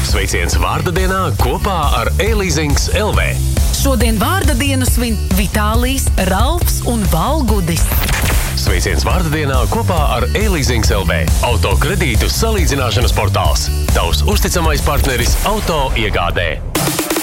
Sveiciens vārda dienā kopā ar E-Leasings LV. Šodien vārda dienu svin Vitālijs, Ralfs un Valgudis. Sveiciens vārda dienā kopā ar E-Leasings LV. Auto kredītu salīdzināšanas portāls. Tavs uzticamais partneris auto iegādē.